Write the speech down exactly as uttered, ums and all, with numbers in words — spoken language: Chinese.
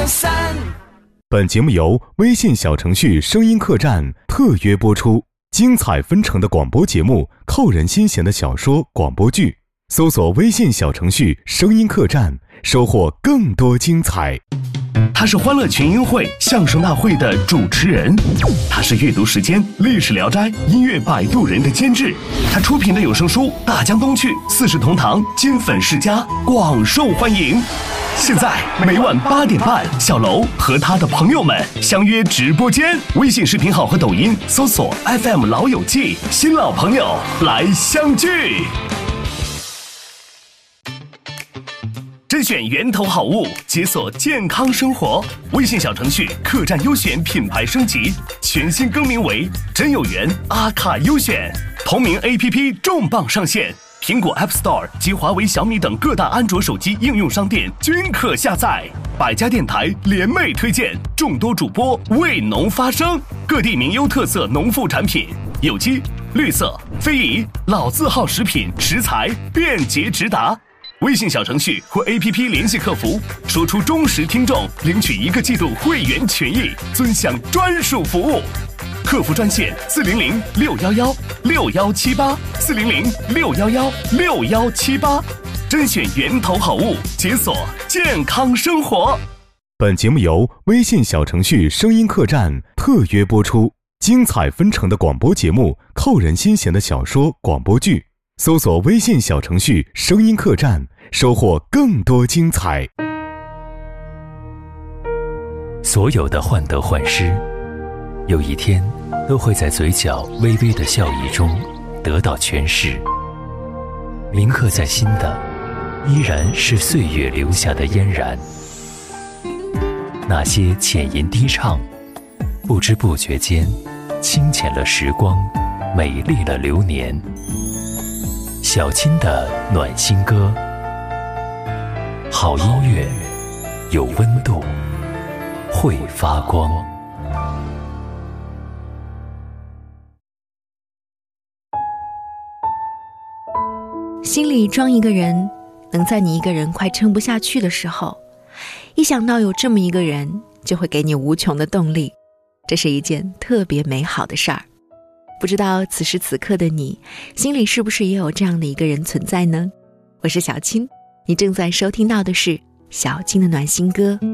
三。 本节目由微信小程序声音客栈特约播出，精彩纷呈的广播节目，扣人心弦的小说广播剧，搜索微信小程序声音客栈，收获更多精彩。 他是欢乐群英会相声大会的主持人，他是阅读时间历史聊斋音乐摆渡人的监制，他出品的有声书《大江东去》四世同堂金粉世家广受欢迎。现在每晚八点半，小楼和他的朋友们相约直播间，微信视频号和抖音搜索 F M 老友记，新老朋友来相聚。甄选源头好物，解锁健康生活。微信小程序客栈优选品牌升级，全新更名为真有缘阿卡优选。同名 A P P 重磅上线，苹果 App Store 及华为、小米等各大安卓手机应用商店均可下载。百家电台联袂推荐，众多主播为农发声，各地名优特色农副产品，有机、绿色、非遗、老字号食品食材便捷直达。微信小程序或 A P P 联系客服，说出忠实听众，领取一个季度会员权益，尊享专属服务。客服专线四零零六幺幺六幺七八四零零六幺幺六幺七八，甄选源头好物，解锁健康生活。 本节目由微信小程序声音客栈特约播出，精彩纷呈的广播节目，扣人心弦的小说广播剧，搜索微信小程序声音客栈，收获更多精彩。 所有的患得患失，有一天都会在嘴角微微的笑意中得到诠释。铭刻在心的依然是岁月留下的嫣然，那些浅吟低唱，不知不觉间清浅了时光，美丽了流年。小青的暖心歌，好音乐有温度，会发光。 心里装一个人，能在你一个人快撑不下去的时候，一想到有这么一个人，就会给你无穷的动力，这是一件特别美好的事儿。不知道此时此刻的你，心里是不是也有这样的一个人存在呢？我是小青，你正在收听到的是小青的暖心歌。